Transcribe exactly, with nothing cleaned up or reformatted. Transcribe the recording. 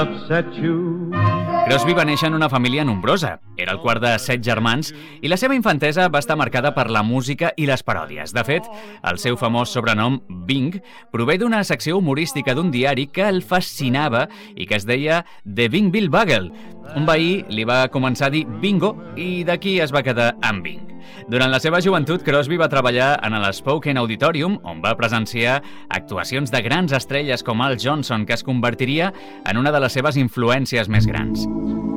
Crosby va néixer en una família nombrosa. Era el quart de set germans i la seva infantesa va estar marcada per la música i les paròdies. De fet, el seu famós sobrenom Bing prové d'una secció humorística d'un diari que el fascinava i que es deia The Bingville Bugle. Un veí li va començar a dir Bingo i d'aquí es va quedar amb Bing. Durant la seva joventut, Crosby va treballar en l'Spoken Auditorium, on va presenciar actuacions de grans estrelles com Al Johnson, que es convertiria en una de les seves influències més grans.